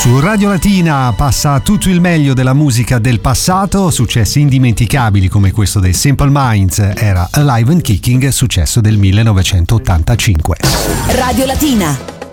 Su Radio Latina passa tutto il meglio della musica del passato, successi indimenticabili come questo dei Simple Minds, era Alive and Kicking, successo del 1985. Radio Latina,